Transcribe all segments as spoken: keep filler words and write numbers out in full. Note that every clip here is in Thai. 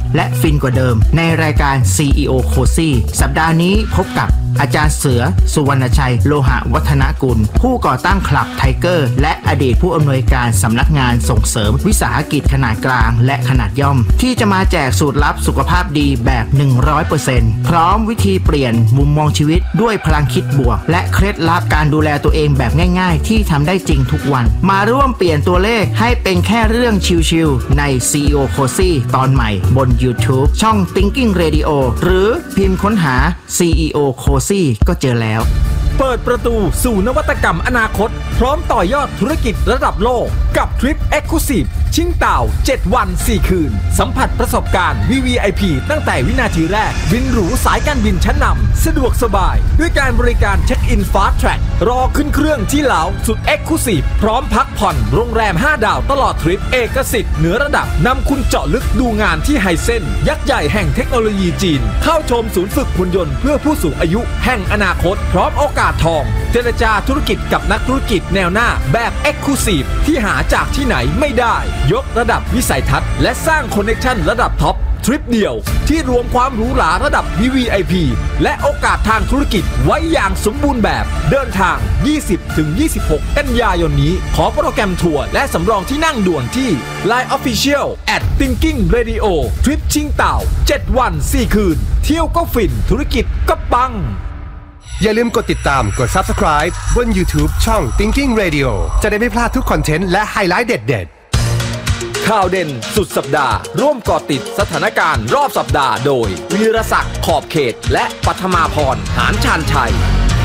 และฟินกว่าเดิมในรายการ ซี อี โอ Cozy สัปดาห์นี้พบกับอาจารย์เสือสุวรรณชัยโลหะวัฒนกุลผู้ก่อตั้งคลับไทเกอร์และอดีตผู้อำนวยการสำนักงานส่งเสริมวิสาหกิจขนาดกลางและขนาดย่อมที่จะมาแจกสูตรลับสุขภาพดีแบบ หนึ่งร้อยเปอร์เซ็นต์ พร้อมวิธีเปลี่ยนมุมมองชีวิตด้วยพลังคิดบวกและเคล็ดลับการดูแลตัวเองแบบง่ายๆที่ทำได้จริงทุกวันมาร่วมเปลี่ยนตัวเลขให้เป็นแค่เรื่องชิลๆใน ซี อี โอ Cozy ตอนใหม่บน YouTube ช่อง Thinking Radio หรือพิมพ์ค้นหา ซี อี โอ Cozy ก็เจอแล้วเปิดประตูสู่นวัตกรรมอนาคตพร้อมต่อยอดธุรกิจระดับโลกกับทริป Exclusive ชิงเต่าเจ็ดวันสี่คืนสัมผัสประสบการณ์ วี วี ไอ พี ตั้งแต่วินาทีแรกบินหรูสายการบินชั้นนำสะดวกสบายด้วยการบริการเช็คอิน Fast Track รอขึ้นเครื่องที่เหลาสุด Exclusive พร้อมพักผ่อนโรงแรมห้าดาวตลอดทริปเอกสิทธิ์เหนือระดับนำคุณเจาะลึกดูงานที่ไฮเซ็นยักษ์ใหญ่แห่งเทคโนโลยีจีนเข้าชมศูนย์ฝึกหุ่นยนต์เพื่อผู้สูงอายุแห่งอนาคตพร้อมโอกาสทองเจรจาธุรกิจกับนักธุรกิจแนวหน้าแบบ Exclusive ที่หาจากที่ไหนไม่ได้ยกระดับวิสัยทัศน์และสร้างคอนเนคชั่นระดับท็อปทริปเดียวที่รวมความหรูหราระดับ วี วี ไอ พี และโอกาสทางธุรกิจไว้อย่างสมบูรณ์แบบเดินทาง ยี่สิบถึงยี่สิบหก กันยายนนี้ขอโปรแกรมทัวร์และสำรองที่นั่งด่วนที่ ไลน์ Official แอท Thinking Radio ทริปชิงเต่าเจ็ดวันสี่คืนเที่ยวก็ฟินธุรกิจก็ปังอย่าลืมกดติดตามกด Subscribe บน YouTube ช่อง Thinking Radio จะได้ไม่พลาดทุกคอนเทนต์และไฮไลท์เด็ดๆข่าวเด่นสุดสัปดาห์ร่วมเกาะติดสถานการณ์รอบสัปดาห์โดยวีรศักดิ์ขอบเขตและปัทมาพรหานชาญชัย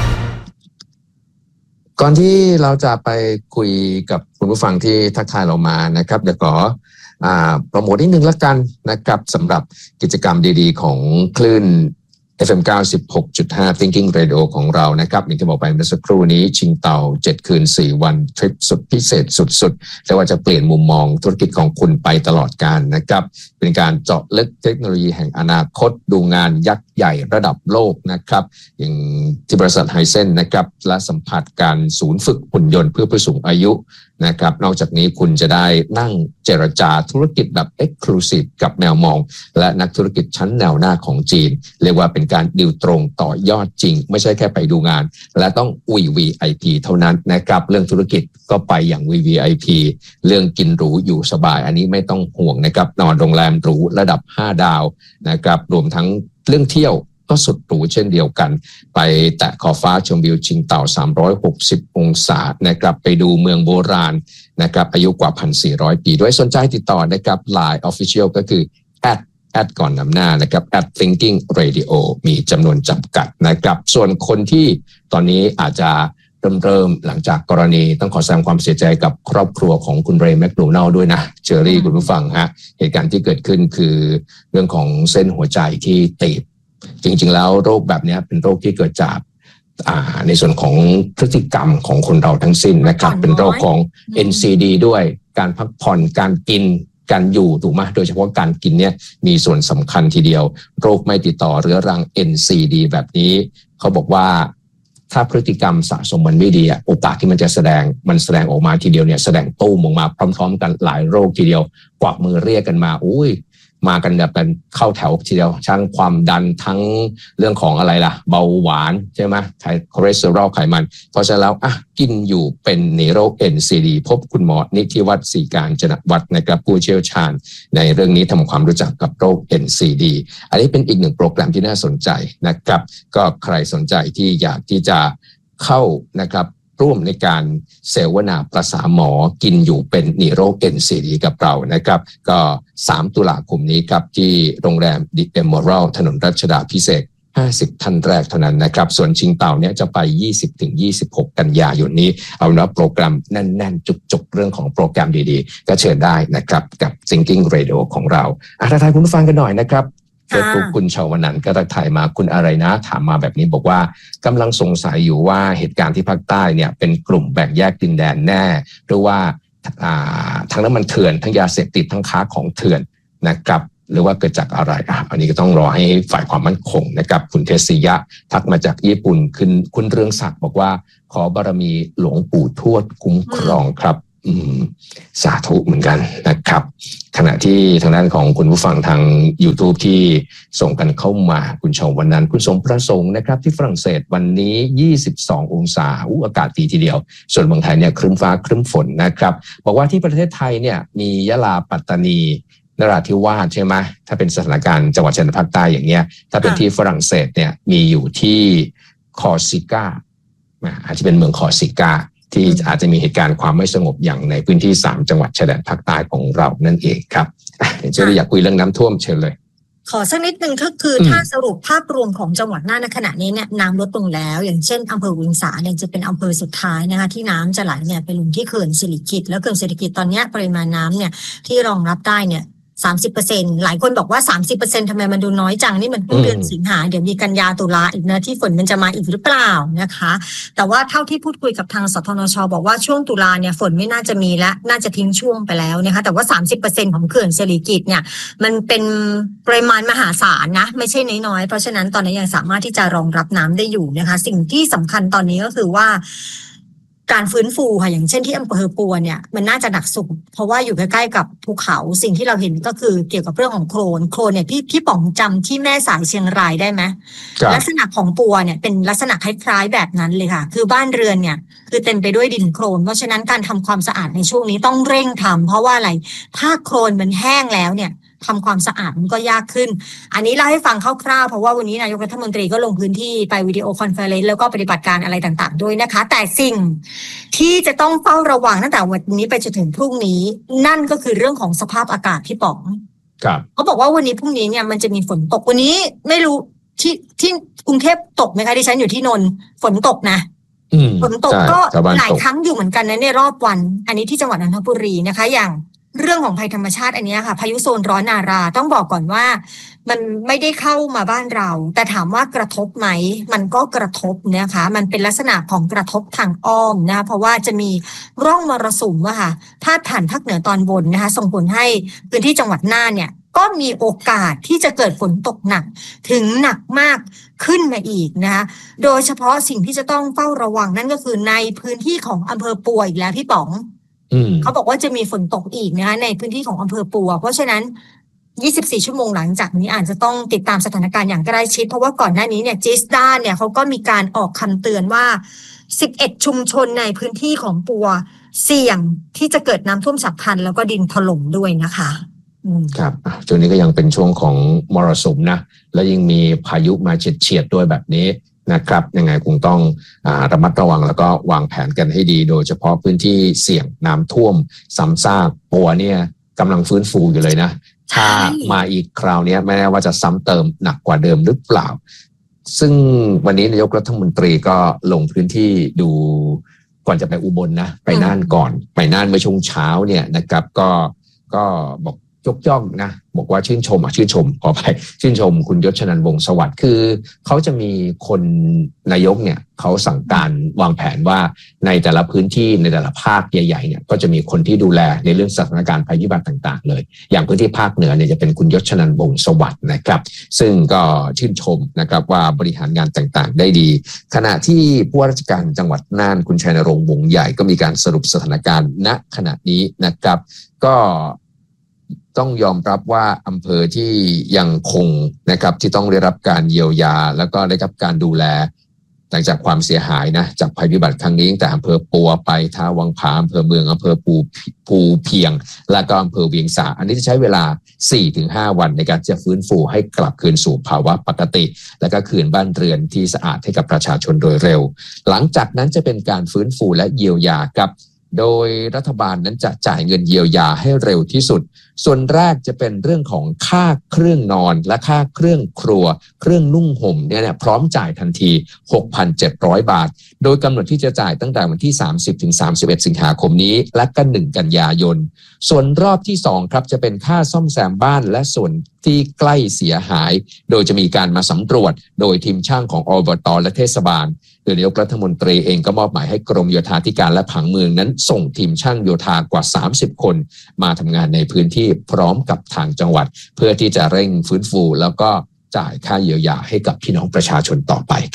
ก่อนที่เราจะไปคุยกับคุณผู้ฟังที่ทักทายเรามานะครับเดี๋ยวขออ่าโปรโมทนิดนึงละกันนะครับสำหรับกิจกรรมดีๆของคลื่นเอฟ เอ็ม เก้าสิบหกจุดห้า Thinking Radio ของเรานะครับอย่างที่บอกไปเมื่อสักครู่นี้ชิงเต่าเจ็ดคืนสี่วันทริปสุดพิเศษสุดๆเรียกว่าจะเปลี่ยนมุมมองธุรกิจของคุณไปตลอดกาลนะครับเป็นการเจาะลึกเทคโนโลยีแห่งอนาคตดูงานยักษ์ใหญ่ระดับโลกนะครับอย่างที่บริษัทไฮเซนนะครับและสัมผัสการศูนย์ฝึกหุ่นยนต์เพื่อผู้สูงอายุนะครับนอกจากนี้คุณจะได้นั่งเจรจาธุรกิจแบบ Exclusive กับแนวมองและนักธุรกิจชั้นแนวหน้าของจีนเรียกว่าเป็นการดีลตรงต่อยอดจริงไม่ใช่แค่ไปดูงานและต้อง วี วี ไอ พี เท่านั้นนะครับเรื่องธุรกิจก็ไปอย่าง วี วี ไอ พี เรื่องกินหรูอยู่สบายอันนี้ไม่ต้องห่วงนะครับนอนโรงแรมหรูระดับห้าดาวนะครับรวมทั้งเรื่องเที่ยวก็สุดหรูเช่นเดียวกันไปแตะขอบฟ้าชมวิวชิงเต่าสามร้อยหกสิบองศานะครับไปดูเมืองโบราณนะครับอายุกว่า หนึ่งพันสี่ร้อย ปีด้วยสนใจติดต่อนะครับ ไลน์ Official ก็คือ แอท แอท ก่อนนำหน้านะครับ แอท Thinking Radio มีจำนวนจำกัดนะครับส่วนคนที่ตอนนี้อาจจะเริ่มเริ่มหลังจากกรณีต้องขอแสดงความเสียใจกับครอบครัวของคุณเรย์แมคโดนัลด์ด้วยนะเชอรี่คุณผู้ฟังฮะเหตุการณ์ที่เกิดขึ้นคือเรื่องของเส้นหัวใจที่ตีบจริงๆแล้วโรคแบบนี้เป็นโรคที่เกิดจากในส่วนของพฤติกรรมของคนเราทั้งสิ้นนะครับเป็นโรคของ เอ็น ซี ดี ด้วยการพักผ่อนการกินการอยู่ถูกไหมโดยเฉพาะการกินเนี่ยมีส่วนสำคัญทีเดียวโรคไม่ติดต่อเรื้อรัง เอ็น ซี ดี แบบนี้เขาบอกว่าถ้าพฤติกรรมสะสมมันไม่ดีโอกาสที่มันจะแสดงมันแสดงออกมาทีเดียวเนี่ยแสดงตู้มออกมาพร้อมๆกันหลายโรคทีเดียวกวักมือเรียกกันมาอุ้ยมากันแบบเป็นเข้าแถวทีเดียวทั้งความดันทั้งเรื่องของอะไรล่ะเบาหวานใช่ไหมไขคอเลสเตอรอลไขมันเพราะฉะนั้นแล้วอ่ะกินอยู่เป็นหนีโรค เอ็น ซี ดี พบคุณหมอนิติวัฒน์ศรีการจนวัฒน์นะครับผู้เชี่ยวชาญในเรื่องนี้ทำความรู้จักกับโรค เอ็น ซี ดี อันนี้เป็นอีกหนึ่งโปรแกรมที่น่าสนใจนะครับก็ใครสนใจที่อยากที่จะเข้านะครับร่วมในการเสวนาประสาหมอกินอยู่เป็นหนีโรค เอ็น ซี ดี กับเรานะครับก็สามตุลาคมนี้ครับที่โรงแรม The Emerald ถนนรัชดาภิเษกห้าสิบท่านแรกเท่านั้นนะครับส่วนชิงเต่าเนี่ยจะไป ยี่สิบถึงยี่สิบหก กันยายนนี้เอาละโปรแกรมแน่นๆจุกๆเรื่องของโปรแกรมดีๆก็เชิญได้นะครับกับ Thinking Radio ของเราอ่ะทักทายคุณผู้ฟังกันหน่อยนะครับเฟซบุ๊กคุณชาวนันท์ก็ทักทายมาคุณอะไรนะถามมาแบบนี้บอกว่ากำลังสงสัยอยู่ว่าเหตุการณ์ที่ภาคใต้เนี่ยเป็นกลุ่มแบ่งแยกดินแดนแน่หรือว่าทั้งน้ำมันเถื่อนทั้งยาเสพติดทั้งค้าของเถื่อนนะครับหรือว่าเกิดจากอะไรอ่ะอันนี้ก็ต้องรอให้ฝ่ายความมั่นคงนะครับคุณเทศิยะทักมาจากญี่ปุ่นคุณคุณเรืองศักดิ์บอกว่าขอบารมีหลวงปู่ทวดคุ้มครองครับอืมสาธุเหมือนกันนะครับขณะที่ทางด้านของคุณผู้ฟังทาง YouTube ที่ส่งกันเข้ามาคุณชมวันนั้นคุณสมประสงค์นะครับที่ฝรั่งเศสวันนี้ยี่สิบสององศาอู้อากาศดีทีเดียวส่วนเมืองไทยเนี่ยครึ้มฟ้าครึ้มฝนนะครับบอกว่าที่ประเทศไทยเนี่ยมียะลาปัตตานีนราธิวาสใช่ไหมถ้าเป็นสถานการณ์จังหวัดชายแดนภาคใต้อย่างเงี้ยถ้าเป็นที่ฝรั่งเศสเนี่ยมีอยู่ที่คอร์ซิก้าอาจจะเป็นเมืองคอร์ซิก้าที่อาจจะมีเหตุการณ์ความไม่สงบอย่างในพื้นที่สามจังหวัดชายแดนภาคใต้ของเรานั่นเองครับเดี๋ยวจะอยากคุยเรื่องน้ำท่วมเชิญเลยขอสักนิดนึงก็คือถ้าสรุปภาพรวมของจังหวัดน่านในขณะนี้เนี่ยน้ำลดลงแล้วอย่างเช่นอำเภอเวียงสาเนี่ยจะเป็นอำเภอสุดท้ายนะคะที่น้ำจะไหลเนี่ยไปลงที่เขื่อนสิริกิติ์แล้วเขื่อนสิริกิติ์ตอนนี้ปริมาณน้ำเนี่ยที่รองรับได้เนี่ยสามสิบเปอร์เซ็นต์ หลายคนบอกว่า สามสิบเปอร์เซ็นต์ ทำไมมันดูน้อยจังนี่มันเพิ่งเดือนสิงหาเดี๋ยวมีกันยาตุลาอีกนะที่ฝนมันจะมาอีกหรือเปล่านะคะแต่ว่าเท่าที่พูดคุยกับทางสทนช.บอกว่าช่วงตุลาเนี่ยฝนไม่น่าจะมีและน่าจะทิ้งช่วงไปแล้วนะคะแต่ว่า สามสิบเปอร์เซ็นต์ ของเขื่อนสิริกิติ์เนี่ยมันเป็นปริมาณมหาศาลนะไม่ใช่น้อยๆเพราะฉะนั้นตอนนี้ยังสามารถที่จะรองรับน้ำได้อยู่นะคะสิ่งที่สำคัญตอนนี้ก็คือว่าการฟื้นฟูค่ะอย่างเช่นที่อำเภอปัวเนี่ยมันน่าจะหนักสุดเพราะว่าอยู่ใกล้ๆกับภูเขาสิ่งที่เราเห็นก็คือเกี่ยวกับเรื่องของโคลนโคลนเนี่ยพี่พี่ป๋องจำที่แม่สายเชียงรายได้ไหมลักษณะของปัวเนี่ยเป็นลักษณะคล้ายๆแบบนั้นเลยค่ะคือบ้านเรือนเนี่ยคือเต็มไปด้วยดินโคลนเพราะฉะนั้นการทำความสะอาดในช่วงนี้ต้องเร่งทำเพราะว่าอะไรถ้าโคลนมันแห้งแล้วเนี่ยทำความสะอาดมันก็ยากขึ้นอันนี้เล่าให้ฟังคร่าวๆเพราะว่าวันนี้นายกรัฐมนตรีก็ลงพื้นที่ไปวิดีโอคอนเฟอเรนซ์แล้วก็ปฏิบัติการอะไรต่างๆด้วยนะคะแต่สิ่งที่จะต้องเฝ้าระวังตั้งแต่วันนี้ไปจนถึงพรุ่งนี้นั่นก็คือเรื่องของสภาพอากาศที่ป๋องครับเขาบอกว่าวันนี้พรุ่งนี้เนี่ยมันจะมีฝนตกวันนี้ไม่รู้ที่ที่กรุงเทพตกไหมคะดิฉันอยู่ที่นนท์ฝนตกนะฝนตกก็หลายครั้งอยู่เหมือนกันนะในรอบวันอันนี้ที่จังหวัดนนทบุรีนะคะอย่างเรื่องของภัยธรรมชาติอันนี้ค่ะพายุโซนร้อนนาราต้องบอกก่อนว่ามันไม่ได้เข้ามาบ้านเราแต่ถามว่ากระทบไหมมันก็กระทบนะคะมันเป็นลักษณะของกระทบทางอ้อมนะเพราะว่าจะมีร่องมรสุมอะค่ะพาดผ่านภาคเหนือตอนบนนะคะส่งผลให้พื้นที่จังหวัดน่านเนี่ยก็มีโอกาสที่จะเกิดฝนตกหนักถึงหนักมากขึ้นมาอีกนะคะโดยเฉพาะสิ่งที่จะต้องเฝ้าระวังนั่นก็คือในพื้นที่ของอำเภอปัวอีกแล้วพี่ป๋องเขาบอกว่าจะมีฝนตกอีกนะคะในพื้นที่ของอำเภอปัวเพราะฉะนั้นยี่สิบสี่ชั่วโมงหลังจากนี้อาจจะต้องติดตามสถานการณ์อย่างใกล้ชิดเพราะว่าก่อนหน้านี้เนี่ยจิสด้าเนี่ยเขาก็มีการออกคำเตือนว่าสิบเอ็ดชุมชนในพื้นที่ของปัวเสี่ยงที่จะเกิดน้ำท่วมฉับพลันแล้วก็ดินถล่มด้วยนะคะครับช่วงนี้ก็ยังเป็นช่วงของมรสุมนะแล้วยังมีพายุมาเฉียดๆด้วยแบบนี้นะครับยังไงคงต้องอ่าระมัดระวังแล้วก็วางแผนกันให้ดีโดยเฉพาะพื้นที่เสี่ยงน้ำท่วมซ้ำซากปัวเนี่ยกำลังฟื้นฟูอยู่เลยนะถ้ามาอีกคราวนี้ไม่แน่ว่าจะซ้ำเติมหนักกว่าเดิมหรือเปล่าซึ่งวันนี้นายกรัฐมนตรีก็ลงพื้นที่ดูก่อนจะไปอุบลนะไปน่านก่อนไปน่านเมื่อช่วงเช้าเนี่ยนะครับก็ก็บอกยกย่องนะบอกว่าชื่นชมอ่ะชื่นชมขอไปชื่นชมคุณยศชนันท์วงศ์สวัสดิ์คือเขาจะมีคนนายกเนี่ยเขาสั่งการวางแผนว่าในแต่ละพื้นที่ในแต่ละภาคใหญ่ๆเนี่ยก็จะมีคนที่ดูแลในเรื่องสถานการณ์ภัยพิบัติต่างๆเลยอย่างพื้นที่ภาคเหนือเนี่ยจะเป็นคุณยศชนันท์วงศ์สวัสดิ์นะครับซึ่งก็ชื่นชมนะครับว่าบริหารงานต่างๆได้ดีขณะที่ผู้ว่าราชการจังหวัดน่านคุณชัยนรงค์วงศ์ใหญ่ก็มีการสรุปสถานการณ์ณขณะนี้นะครับก็ต้องยอมรับว่าอำเภอที่ยังคงนะครับที่ต้องได้รับการเยียวยาแล้วก็ได้รับการดูแลหลังจากความเสียหายนะจากภัยพิบัติครั้งนี้ตั้งแต่อำเภอปัวไปท่าวังผาอำเภอเมืองอำเภอภูภูเพียงและก็อำเภอเวียงสาอันนี้จะใช้เวลา สี่ถึงห้า วันในการจะฟื้นฟูให้กลับคืนสู่ภาวะปกติและก็คืนบ้านเรือนที่สะอาดให้กับประชาชนโดยเร็วหลังจากนั้นจะเป็นการฟื้นฟูและเยียวยาครับโดยรัฐบาลนั้นจะจ่ายเงินเยียวยาให้เร็วที่สุดส่วนแรกจะเป็นเรื่องของค่าเครื่องนอนและค่าเครื่องครัวเครื่องนุ่งห่มเนี่ยพร้อมจ่ายทันที หกพันเจ็ดร้อย บาทโดยกำหนดที่จะจ่ายตั้งแต่วันที่สามสิบถึงสามสิบเอ็ดสิงหาคมนี้และก็หนึ่งกันยายนส่วนรอบที่สองครับจะเป็นค่าซ่อมแซมบ้านและส่วนที่ใกล้เสียหายโดยจะมีการมาสำรวจโดยทีมช่างของอบต.และเทศบาลโดยนายกรัฐมนตรีเองก็มอบหมายให้กรมโยธาธิการและผังเมืองนั้นส่งทีมช่างโยธากว่าสามสิบคนมาทำงานในพื้นที่พร้อมกับทางจังหวัดเพื่อที่จะเร่งฟื้นฟูแล้วก็จ่ายค่าเยียวยาให้กับพี่น้องประชาชนต่อไปครับ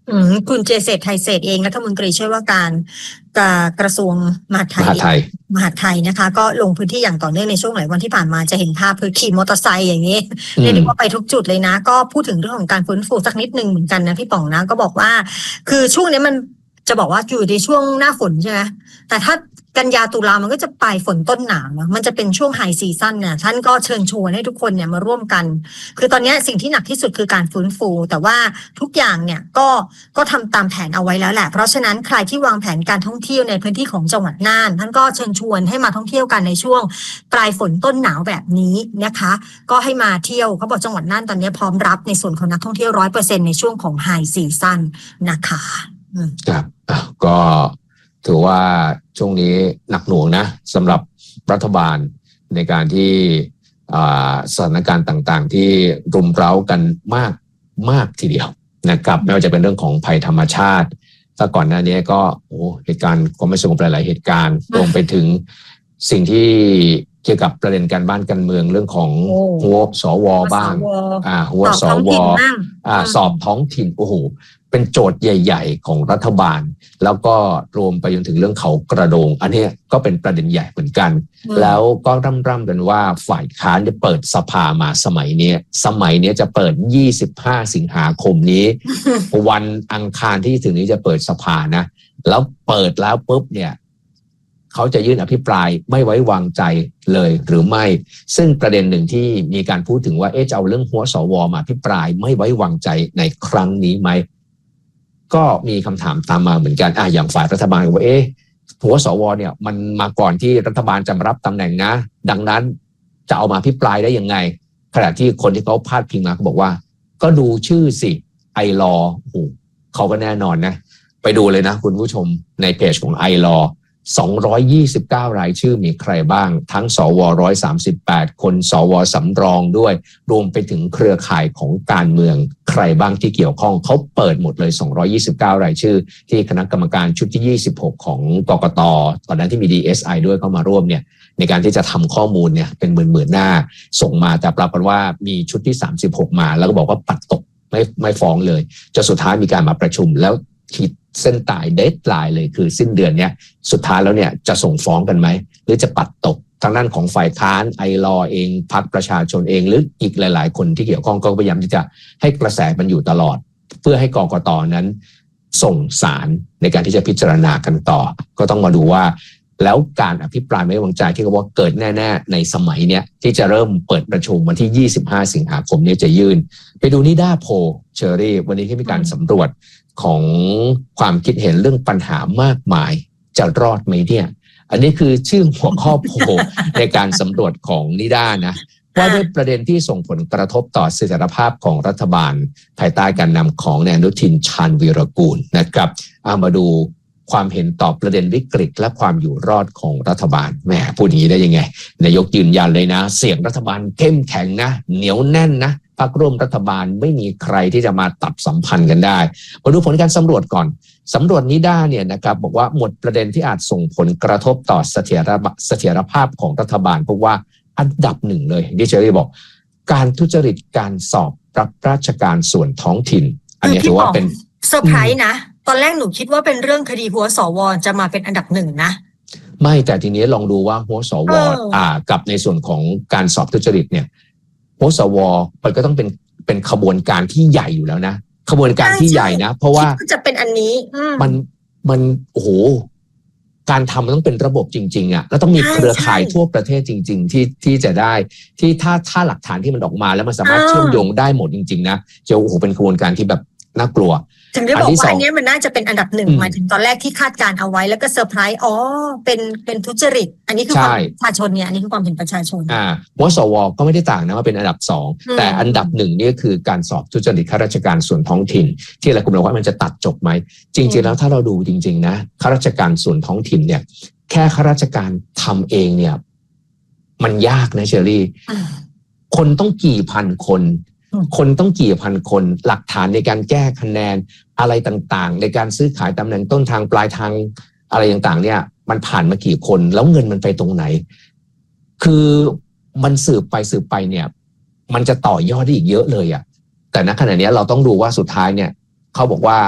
อืมคุณเจเศรษฐ์ไทยเศรษฐ์เองรัฐมนตรีช่วยว่าการกระทรวงมหาดไทยมหาดไทยมหาดไทยนะคะก็ลงพื้นที่อย่างต่อเนื่องในช่วงหลายวันที่ผ่านมาจะเห็นภาพคือขี่มอเตอร์ไซค์อย่างนี้เรียกได้ว่าไปทุกจุดเลยนะก็พูดถึงเรื่องของการฟื้นฟูสักนิดนึงเหมือนกันนะพี่ป๋องนะก็บอกว่าคือช่วงนี้มันจะบอกว่าอยู่ในช่วงหน้าฝนใช่ไหมแต่ถ้ากันยาตุลามันก็จะปลายฝนต้นหนาวนะมันจะเป็นช่วงไฮซีซั่นเนี่ยท่านก็เชิญชวนให้ทุกคนเนี่ยมาร่วมกันคือตอนนี้สิ่งที่หนักที่สุดคือการฟื้นฟูแต่ว่าทุกอย่างเนี่ยก็ก็ทำตามแผนเอาไว้แล้วแหละเพราะฉะนั้นใครที่วางแผนการท่องเที่ยวในพื้นที่ของจังหวัดน่านท่านก็เชิญชวนให้มาท่องเที่ยวกันในช่วงปลายฝนต้นหนาวแบบนี้นะคะก็ให้มาเที่ยวเขาบอกจังหวัดน่านตอนนี้พร้อมรับในส่วนของนักท่องเที่ยวร้อยเปอร์เซ็นต์ในช่วงของไฮซีซั่นนะคะครับก็ถือว่าช่วงนี้หนักหน่วงนะสำหรับรัฐบาลในการที่สถานการณ์ต่างๆที่รุมเร้ากันมากมากทีเดียวนะครับไม่ว่าจะเป็นเรื่องของภัยธรรมชาติถ้าก่อนหน้านี้ก็โอ้เหตุการณ์ความไม่สงบหลายๆเหตุการณ์รวมไปถึงสิ่งที่เกี่ยวกับประเด็นการบ้านการเมืองเรื่องของหัวสวบ้างอ่าหัวสวอ่าสอบท้องถิ่นโอ้โหเป็นโจทย์ใหญ่ๆของรัฐบาลแล้วก็รวมไปจนถึงเรื่องเขากระโดงอันนี้ก็เป็นประเด็นใหญ่เหมือนกันแล้วก็ร่ำๆกันว่าฝ่ายค้านจะเปิดสภามาสมัยนี้สมัยนี้จะเปิดยี่สิบห้าสิงหาคมนี้ วันอังคารที่ถึงนี้จะเปิดสภานะแล้วเปิดแล้วปุ๊บเนี่ยเขาจะยื่นอภิปรายไม่ไว้วางใจเลยหรือไม่ซึ่งประเด็นหนึ่งที่มีการพูดถึงว่าเอ๊ะจะเอาเรื่องหัวสวมาอภิปรายไม่ไว้วางใจในครั้งนี้ไหมก็มีคำถามตามมาเหมือนกันอ่ะอย่างฝ่ายรัฐบาลว่าเอ๊ะหัวสวเนี่ยมันมาก่อนที่รัฐบาลจะมารับตำแหน่งนะดังนั้นจะเอามาอภิปรายได้ยังไงขณะที่คนที่เขาพาดพิงมาเขาบอกว่าก็ดูชื่อสิไอลอโอ้เขาก็แน่นอนนะไปดูเลยนะคุณผู้ชมในเพจของไอลอสองร้อยยี่สิบเก้ารายชื่อมีใครบ้างทั้งสวหนึ่งร้อยสามสิบแปดคนสวสำรองด้วยรวมไปถึงเครือข่ายของการเมืองใครบ้างที่เกี่ยวข้องเขาเปิดหมดเลยสองร้อยยี่สิบเก้ารายชื่อที่คณะกรรมการชุดที่ยี่สิบหกของกกต.ตอนนั้นที่มี ดี เอส ไอ ด้วยเข้ามาร่วมเนี่ยในการที่จะทำข้อมูลเนี่ยเป็นหมื่นๆหน้าส่งมาแต่ปรากฏว่ามีชุดที่สามสิบหกมาแล้วก็บอกว่าปัดตกไม่ไม่ฟ้องเลยจนสุดท้ายมีการมาประชุมแล้วขีดเส้นตายเดดไลน์เลยคือสิ้นเดือนเนี้ยสุดท้ายแล้วเนี่ยจะส่งฟ้องกันไหมหรือจะปัดตกทางด้านของฝ่ายค้านไอลอเองพรรคประชาชนเองหรืออีกหลายๆคนที่เกี่ยวข้องก็พยายามที่จะให้กระแสมันอยู่ตลอดเพื่อให้กกต.นั้นส่งสารในการที่จะพิจารณากันต่อก็ต้องมาดูว่าแล้วการอภิปรายไม่ไว้วางใจที่เขาว่าเกิดแน่ๆในสมัยเนี้ยที่จะเริ่มเปิดประชุมวันที่ยี่สิบห้าสิงหาคมนี้จะยื่นไปดูนิด้าโพลเชอรี่วันนี้ที่มีการสำรวจของความคิดเห็นเรื่องปัญหามากมายจะรอดไหมเนี่ยอันนี้คือชื่อหัวข้อโพล ในการสำรวจของนิด้านะว่าด้วยประเด็นที่ส่งผลกระทบต่อเสถียรภาพของรัฐบาลภายใต้การนำของนายอนุทินชาญวีรกูลนะครับเอามาดูความเห็นต่อประเด็นวิกฤตและความอยู่รอดของรัฐบาลแหมพูดอย่างนี้ได้ยังไงนายกยืนยันเลยนะเสียงรัฐบาลเข้มแข็งนะเหนียวแน่นนะพรรคร่วมรัฐบาลไม่มีใครที่จะมาตัดสัมพันธ์กันได้มาดูผลการสำรวจก่อนสำรวจนิด้าเนี่ยนะครับบอกว่าหมดประเด็นที่อาจส่งผลกระทบต่อเสถียรเสถียรภาพของรัฐบาลเพราะว่าอันดับหนึ่งเลยที่เชอรี่บอกการทุจริตการสอบรับราชการส่วนท้องถิ่นอันนี้ถือว่าเป็นเซอร์ไพรส์นะตอนแรกหนูคิดว่าเป็นเรื่องคดีหัวสวจะมาเป็นอันดับหนึ่งนะไม่แต่ทีนี้ลองดูว่าหัวสวอ่ากับในส่วนของการสอบทุจริตเนี่ยหัวสวมันก็ต้องเป็นเป็นขบวนการที่ใหญ่อยู่แล้วนะขบวนการที่ใหญ่นะเพราะว่าจะเป็นอันนี้มันมันโอ้โหการทำมันต้องเป็นระบบจริงๆอ่ะแล้วต้องมีเครือข่ายทั่วประเทศจริงๆที่ที่จะได้ที่ถ้าถ้าหลักฐานที่มันออกมาแล้วมันสามารถเชื่อมโยงได้หมดจริงๆนะจะโอ้โหเป็นขบวนการที่แบบน่ากลัวถึงได้บอกว่าอันนี้มันน่าจะเป็นอันดับหนึ่งมาถึงตอนแรกที่คาดการเอาไว้แล้วก็เซอร์ไพรส์อ๋อเป็นเป็นทุจริตอันนี้คือความประชาชนเนี่ยอันนี้คือความเห็นประชาชนอ่าว่าสวก็ไม่ได้ต่างนะว่าเป็นอันดับสองแต่อันดับหนึ่งนี่คือการสอบทุจริตข้าราชการส่วนท้องถิ่นที่อะไรคุณบอกว่ามันจะตัดจบไหมจริงๆแล้วถ้าเราดูจริงๆนะข้าราชการส่วนท้องถิ่นเนี่ยแค่ข้าราชการทำเองเนี่ยมันยากนะเชอรี่คนต้องกี่พันคนคนต้องกี่พันคนหลักฐานในการแก้คะแนนอะไรต่างๆในการซื้อขายตำแหน่งต้นทางปลายทางอะไรต่างๆเนี่ยมันผ่านมากี่คนแล้วเงินมันไปตรงไหนคือมันสืบไปสืบไปเนี่ยมันจะต่อยอดได้อีกเยอะเลยอ่ะแต่ณขณะนี้เราต้องดูว่าสุดท้ายเนี่ยเขาบอกว่า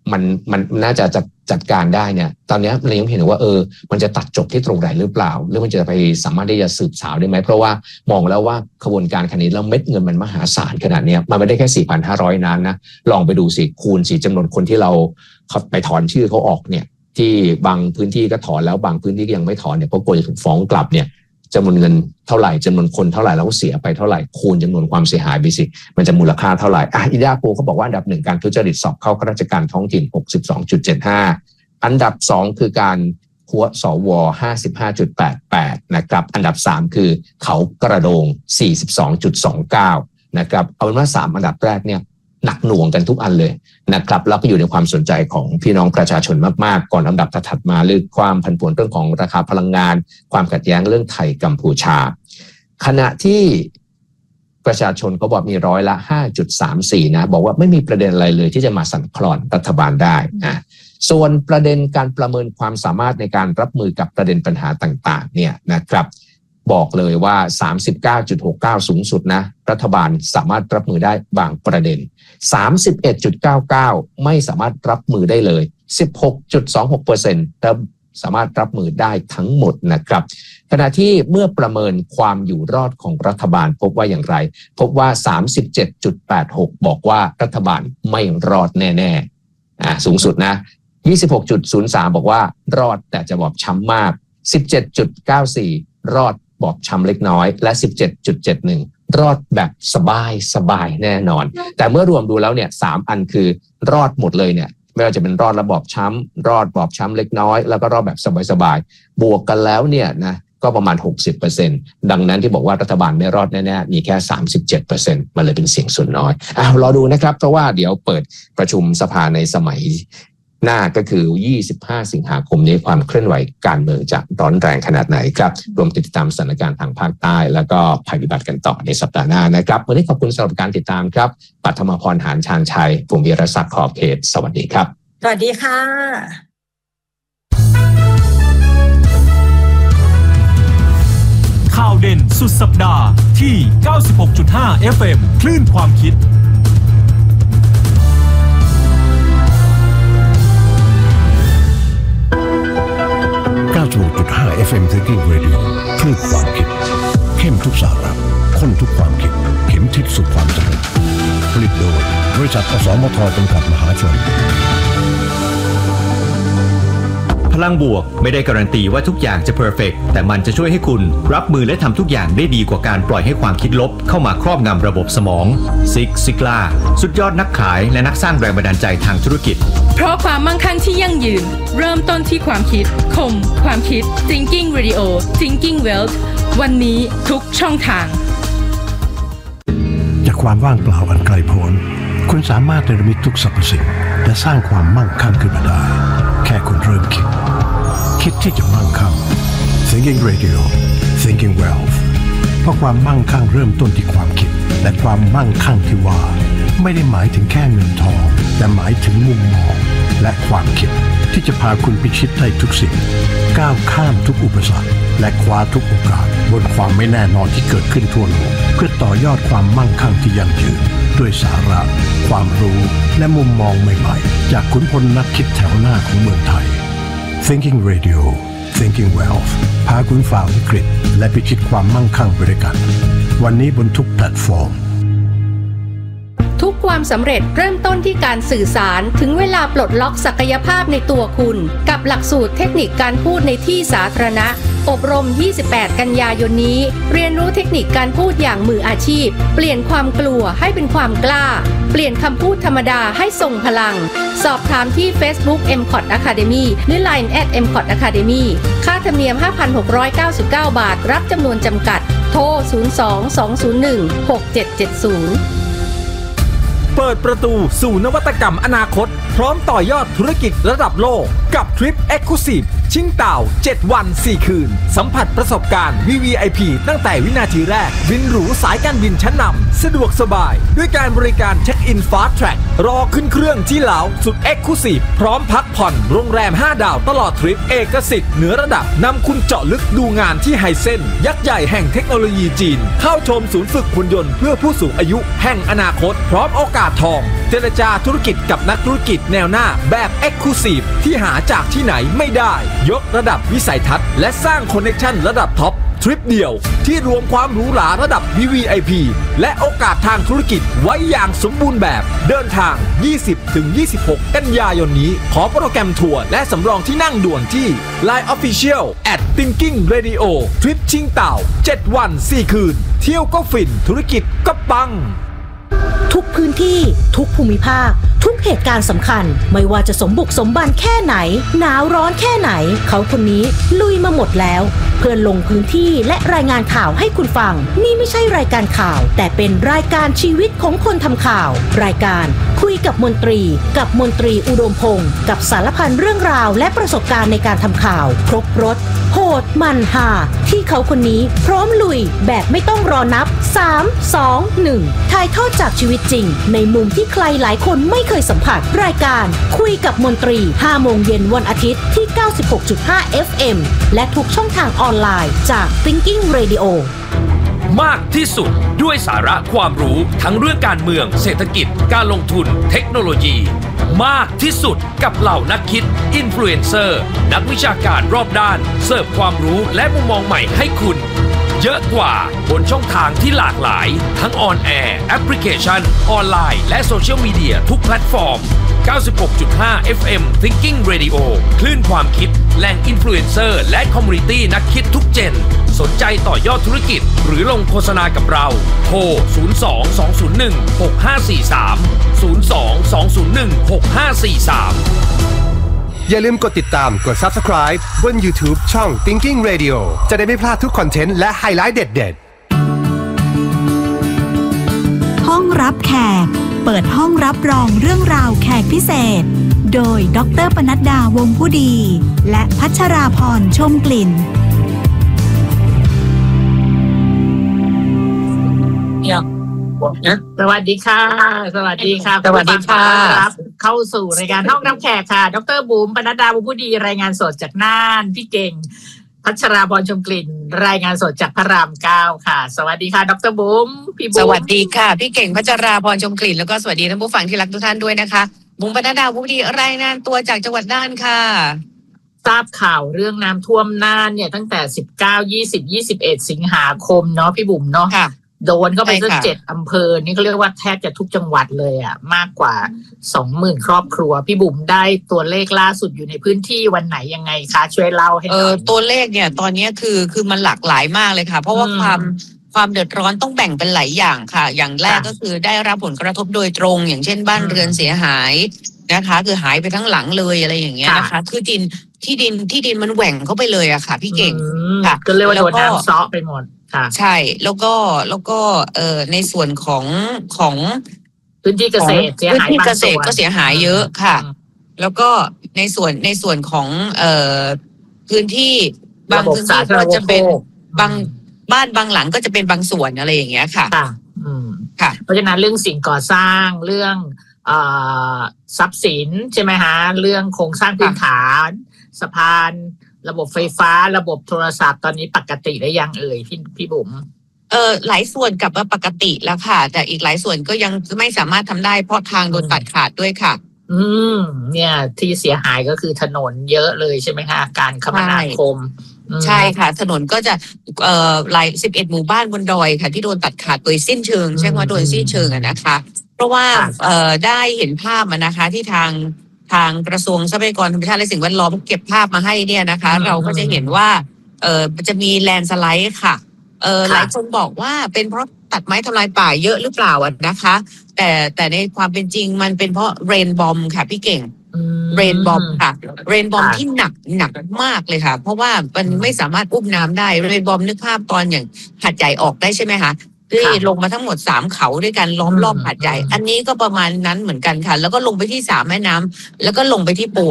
มันมันน่าจะจัดจัดการได้เนี่ยตอนนี้เรายังเห็นว่าเออมันจะตัดจบที่ตรงไหนหรือเปล่าหรือมันจะไปสามารถที่จะสืบสาวได้ไหมเพราะว่ามองแล้วว่าขบวนการคดีแล้วเม็ดเงินมันมหาศาลขนาดนี้มันไม่ได้แค่ สี่พันห้าร้อย ล้านนะลองไปดูสิคูณสิจำนวนคนที่เราไปถอนชื่อเขาออกเนี่ยที่บางพื้นที่ก็ถอนแล้วบางพื้นที่ก็ยังไม่ถอนเนี่ยเพราะกลัวจะถูกฟ้องกลับเนี่ยจำนวนเงินเท่าไหร่จำนวนคนเท่าไหร่แล้วเสียไปเท่าไหร่คูณจำนวนความเสียหายไปสิมันจะมูลค่าเท่าไหร่อ่ะอิดาโพเขาบอกว่าอันดับหนึ่งการทุจริตสอบเข้าข้าราชการท้องถิ่น หกสิบสองจุดเจ็ดห้า อันดับสองคือการหัวสว ห้าสิบห้าจุดแปดแปด นะครับอันดับสามคือเขากระโดง สี่สิบสองจุดสองเก้า นะครับเอาเป็นว่าสามอันดับแรกเนี่ยหนักหน่วงกันทุกอันเลยนะครับแล้วก็อยู่ในความสนใจของพี่น้องประชาชนมากๆก่อนอันดับถัดมาเรื่องความผันผวนเรื่องของราคาพลังงานความขัดแย้งเรื่องไทยกัมพูชาขณะที่ประชาชนเขาบอกมีร้อยละ ห้าจุดสามสี่ นะบอกว่าไม่มีประเด็นอะไรเลยที่จะมาสั่นคลอนรัฐบาลได้อ่ะส่วนประเด็นการประเมินความสามารถในการรับมือกับประเด็นปัญหาต่างๆเนี่ยนะครับบอกเลยว่า สามสิบเก้าจุดหกเก้า สูงสุดนะรัฐบาลสามารถรับมือได้บางประเด็น สามสิบเอ็ดจุดเก้าเก้า ไม่สามารถรับมือได้เลย สิบหกจุดสองหกเปอร์เซ็นต์ สามารถรับมือได้ทั้งหมดนะครับขณะที่เมื่อประเมินความอยู่รอดของรัฐบาลพบว่าอย่างไรพบว่า สามสิบเจ็ดจุดแปดหก บอกว่ารัฐบาลไม่รอดแน่ๆอ่าสูงสุดนะยี่สิบหกจุดศูนย์สาม บอกว่ารอดแต่จะบอบช้ำมาก สิบเจ็ดจุดเก้าสี่ รอดบอบช้ำเล็กน้อยและ สิบเจ็ดจุดเจ็ดหนึ่ง รอดแบบสบายสบายแน่นอนแต่เมื่อรวมดูแล้วเนี่ยสามอันคือรอดหมดเลยเนี่ยไม่ว่าจะเป็นรอดและบอบช้ำรอดบอบช้ำเล็กน้อยแล้วก็รอดแบบสบายๆบวกกันแล้วเนี่ยนะก็ประมาณ หกสิบเปอร์เซ็นต์ ดังนั้นที่บอกว่ารัฐบาลไม่รอดแน่ๆมีแค่ สามสิบเจ็ดเปอร์เซ็นต์ มันเลยเป็นเสียงส่วนน้อยอ้าวรอดูนะครับเพราะว่าเดี๋ยวเปิดประชุมสภาในสมัยหน้าก็คือยี่สิบห้าสิงหาคมนี้ความเคลื่อนไหวการเมืองจะร้อนแรงขนาดไหนครับรวมติดตามสถานการณ์ทางภาคใต้แล้วก็ภัยพิบัติกันต่อในสัปดาห์หน้านะครับวันนี้ขอบคุณสำหรับการติดตามครับปัทมพรหานชาญชัยผมวีรศักดิ์ขอบเขตสวัสดีครับสวัสดีค่ะข่าวเด่นสุดสัปดาห์ที่ เก้าสิบหกจุดห้า เอฟ เอ็ม คลื่นความคิดเก้าสิบหกจุดห้า เอฟ เอ็ม Thinking Radio คลื่นความคิดเข้มทุกสาระข้นทุกความคิดเข็มทิศสู่ความสำเร็จผลิตโดยบริษัทอสมทจำกัดมหาชนพลังบวกไม่ได้การันตีว่าทุกอย่างจะเพอร์เฟกต์แต่มันจะช่วยให้คุณรับมือและทำทุกอย่างได้ดีกว่าการปล่อยให้ความคิดลบเข้ามาครอบงำระบบสมองซิกซิกล่าสุดยอดนักขายและนักสร้างแรงบันดาลใจทางธุรกิจเพราะความมั่งคั่งที่ยั่งยืนเริ่มต้นที่ความคิดคมความคิด Thinking Radio Thinking Wealth วันนี้ทุกช่องทางจากความว่างเปล่าอันไกลโพ้นคุณสามารถเนรมิตทุกสรรพสิ่งและสร้างความมั่งคั่งขึ้นมาได้แค่คุณเริ่มคิดคิดที่จะมั่งคั่ง Thinking Radio Thinking Wealth เพราะความมั่งคั่งเริ่มต้นที่ความคิดและความมั่งคั่งที่ว่าไม่ได้หมายถึงแค่เงินทองแต่หมายถึงมุมมองและความคิดที่จะพาคุณพิชิตได้ทุกสิ่งก้าวข้ามทุกอุปสรรคและคว้าทุกโอกาสบนความไม่แน่นอนที่เกิดขึ้นทั่วโลกเพื่อต่อยอดความมั่งคั่งที่ยั่งยืนด้วยสาระความรู้และมุมมองใหม่ๆจากขุนพลนักคิดแถวหน้าของเมืองไทย Thinking Radio Thinking Wealth พาคุณฝ่าวิกฤตและพิชิตความมั่งคั่งไปด้วยกันวันนี้บนทุกแพลตฟอร์มทุกความสำเร็จเริ่มต้นที่การสื่อสารถึงเวลาปลดล็อกศักยภาพในตัวคุณกับหลักสูตรเทคนิคการพูดในที่สาธารณะอบรมยี่สิบแปดกันยายนนี้เรียนรู้เทคนิคการพูดอย่างมืออาชีพเปลี่ยนความกลัวให้เป็นความกล้าเปลี่ยนคำพูดธรรมดาให้ทรงพลังสอบถามที่ Facebook เอ็ม คอท Academy หรือ ไลน์ แอท เอ็ม คอท Academy ค่าธรรมเนียม ห้าพันหกร้อยเก้าสิบเก้า บาทรับจำนวนจำกัดโทรศูนย์ สอง สอง ศูนย์ หนึ่ง หก เจ็ด เจ็ด ศูนย์เปิดประตูสู่นวัตกรรมอนาคตพร้อมต่อยอดธุรกิจระดับโลกกับทริป Exclusive ชิงเต่าเจ็ดวันสี่คืนสัมผัสประสบการณ์ วี วี ไอ พี ตั้งแต่วินาทีแรกบินหรูสายการบินชั้นนำสะดวกสบายด้วยการบริการเช็คอินฟาสต์แทร็กรอขึ้นเครื่องที่ลาวสุดเอ็กซ์คลูซีฟพร้อมพักผ่อนโรงแรมห้าดาวตลอดทริปเอกสิทธิ์เหนือระดับนำคุณเจาะลึกดูงานที่ไฮเซนยักษ์ใหญ่แห่งเทคโนโลยีจีนเข้าชมศูนย์ฝึกหุ่นยนต์เพื่อผู้สูงอายุแห่งอนาคตพร้อมโอกาสทองเจรจาธุรกิจกับนักธุรกิจแนวหน้าแบบเอ็กซ์คลูซีฟที่หาจากที่ไหนไม่ได้ยกระดับวิสัยทัศน์และสร้างคอนเนคชั่นระดับท็อปทริปเดียวที่รวมความหรูหราระดับ วี วี ไอ พี และโอกาสทางธุรกิจไว้อย่างสมบูรณ์แบบเดินทาง ยี่สิบถึงยี่สิบหก กันยายนนี้ขอโปรแกรมทัวร์และสำรองที่นั่งด่วนที่ ไลน์ Official at Thinking Radio ทริปชิงเต่าเจ็ดวันสี่คืนเที่ยวก็ฟินธุรกิจก็ปังทุกพื้นที่ทุกภูมิภาคทุกเหตุการณ์สำคัญไม่ว่าจะสมบุกสมบันแค่ไหนหนาวร้อนแค่ไหนเขาคนนี้ลุยมาหมดแล้วเพื่อลงพื้นที่และรายงานข่าวให้คุณฟังนี่ไม่ใช่รายการข่าวแต่เป็นรายการชีวิตของคนทำข่าวรายการคุยกับมนตรีกับมนตรีอุดมพงศ์กับสารพันเรื่องราวและประสบการณ์ในการทำข่าวครบรสโหดมันหาที่เขาคนนี้พร้อมลุยแบบไม่ต้องรอนับสาม สอง หนึ่งถ่ายทอดจากชีวิตจริงในมุมที่ใครหลายคนไม่เคยสัมผัสรายการคุยกับมนตรีห้าโมงเย็นวันอาทิตย์ที่ เก้าสิบหกจุดห้า เอฟ เอ็ม และทุกช่องทางออนไลน์จาก Thinking Radio มากที่สุดด้วยสาระความรู้ทั้งเรื่องการเมืองเศรษฐกิจการลงทุนเทคโนโลยีมากที่สุดกับเหล่านักคิดอินฟลูเอนเซอร์นักวิชาการรอบด้านเสิร์ฟความรู้และมุมมองใหม่ให้คุณเยอะกว่าบนช่องทางที่หลากหลายทั้งออนแอร์แอปพลิเคชันออนไลน์และโซเชียลมีเดียทุกแพลตฟอร์ม เก้าสิบหกจุดห้า เอฟ เอ็ม Thinking Radio คลื่นความคิดแหล่งอินฟลูเอนเซอร์และคอมมูนิตี้นักคิดทุกเจนสนใจต่อยอดธุรกิจหรือลงโฆษณากับเราโทร ศูนย์ สอง สอง ศูนย์ หนึ่ง หก ห้า สี่ สาม ศูนย์ สอง สอง ศูนย์ หนึ่ง หก ห้า สี่ สามอย่าลืมกดติดตามกด Subscribe บน YouTube ช่อง Thinking Radio จะได้ไม่พลาดทุกคอนเทนต์และไฮไลท์เด็ดๆห้องรับแขกเปิดห้องรับรองเรื่องราวแขกพิเศษโดยดร.ปนัดดาวงผู้ดีและพัชราพรชมกลิ่นสวัสดีค่ะสวัสดีค่ะสวัสดีค่ะรับเข้าสู่รายการห้องรับแขกค่ะดร.บุ๋มปนัดดาวงผู้ดีรายงานสดจากน่านพี่เก่งพัชราพรชมกลิ่นรายงานสดจากพระรามเก้าค่ะสวัสดีค่ะดร.บุ๋มพี่บุ๋มสวัสดีค่ะพี่เก่งพัชราพรชมกลิ่นแล้วก็สวัสดีท่านผู้ฟังที่รักทุกท่านด้วยนะคะบุ๋มปนัดดาวงผู้ดีรายงานตัวจากจังหวัดน่านค่ะทราบข่าวเรื่องน้ำท่วมน่านเนี่ยตั้งแต่สิบเก้า ยี่สิบ ยี่สิบเอ็ดสิงหาคมเนาะพี่บุ๋มเนาะโดนเข้าไปสักเจ็ดอำเภอนี่เขาเรียกว่าแทบจะทุกจังหวัดเลยอ่ะมากกว่า สองหมื่น ครอบครัวพี่บุ๋มได้ตัวเลขล่าสุดอยู่ในพื้นที่วันไหนยังไงคะช่วยเล่าให้หน่อยเออตัวเลขเนี่ยตอนนี้คือคือมันหลากหลายมากเลยค่ะเพราะว่าความความเดือดร้อนต้องแบ่งเป็นหลายอย่างค่ะอย่างแรกก็คือได้รับผลกระทบโดยตรงอย่างเช่นบ้านเรือนเสียหายนะคะคือหายไปทั้งหลังเลยอะไรอย่างเงี้ยนะคะคือดินที่ดินที่ดินมันแหว่งเข้าไปเลยอะค่ะพี่เก่งค่ะก็เรียกว่าโดนน้ำซ้อไปหมดใช่แล้วก็แล้วก็เอ่อในส่วนของของพื้นที่เกษตรเสียหายพื้นที่เกษตรก็เสียหายเยอะค่ะแล้วก็ในส่วนในส่วนของเอ่อพื้นที่บางพื้นที่ก็จะเป็นบางบ้านบางหลังก็จะเป็นบางส่วนอะไรอย่างเงี้ยค่ะค่ะอืมค่ะเพราะฉะนั้นเรื่องสิ่งก่อสร้างเรื่องเอ่อทรัพย์สินใช่ไหมฮะเรื่องโครงสร้างพื้นฐานสะพานระบบไฟฟ้าระบบโทรศัพท์ตอนนี้ปกติหรือยังเอ่ยพี่พี่บุ๋มเออหลายส่วนกลับมาปกติแล้วค่ะแต่อีกหลายส่วนก็ยังไม่สามารถทำได้เพราะทางโดนตัดขาดด้วยค่ะอืมเนี่ยที่เสียหายก็คือถนนเยอะเลยใช่ไหมคะการคมนาคมใช่ค่ะถนนก็จะเอ่อหลายสิบเอ็ดหมู่บ้านบนดอยค่ะที่โดนตัดขาดโดยสิ้นเชิงใช่ไหมโดยสิ้นเชิงอะนะคะเพราะว่าเอ่อได้เห็นภาพมานะคะที่ทางทางกระทรวงทรัพยากรธรรมชาติและสิ่งแวดล้อมเก็บภาพมาให้เนี่ยนะคะเราก็จะเห็นว่าเออจะมีแลนด์สไลด์ค่ะเออหลายคนบอกว่าเป็นเพราะตัดไม้ทำลายป่าเยอะหรือเปล่าอ่ะนะคะแต่แต่ในความเป็นจริงมันเป็นเพราะเรนบอมค่ะพี่เก่งเรนบอมค่ะเรนบอมที่หนักหนักมากเลยค่ะเพราะว่ามันไม่สามารถอุ้มน้ำได้เรนบอมนึกภาพตอนอย่างหาดใหญ่ออกได้ใช่ไหมคะที่ลงมาทั้งหมดสามเขาด้วยกันล้อมรอบหาดใหญ่อันนี้ก็ประมาณนั้นเหมือนกันค่ะแล้วก็ลงไปที่สามแม่น้ำแล้วก็ลงไปที่ปัว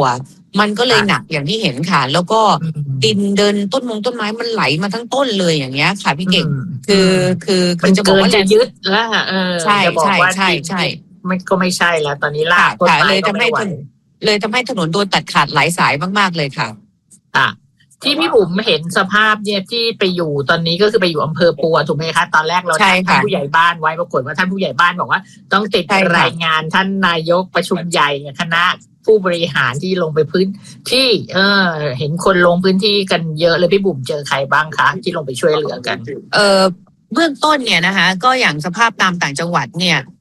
มันก็เลยหนักอย่างที่เห็นค่ะแล้วก็ดินเดินต้นมงต้นไม้มันไหลมาทั้งต้นเลยอย่างเงี้ยค่ะพี่เก่งคือคือคือจะบอกว่าจะยึดแล้วเออใช่ใช่ใช่ใช่มันก็ไม่ใช่แล้วตอนนี้ลากต้นไม้เลยทำให้เลยทำให้ถนนโดนตัดขาดหลายสายมากๆเลยค่ะอ่ะที่พี่บุ๋มเห็นสภาพเนี่ยที่ไปอยู่ตอนนี้ก็คือไปอยู่อำเภอปัวถูกไหมคะตอนแรกเราท่านผู้ใหญ่บ้านไว้ปรากฏว่าท่านผู้ใหญ่บ้านบอกว่าต้องติดรายงานท่านนายกประชุมใหญ่คณะผู้บริหารที่ลงไปพื้นที่เออเห็นคนลงพื้นที่กันเยอะเลยพี่บุ๋มเจอใครบ้างคะที่ลงไปช่วยเหลือกันเออเบื้องต้นเนี่ยนะคะก็อย่างสภาพตามต่างจังหวัดเนี่ย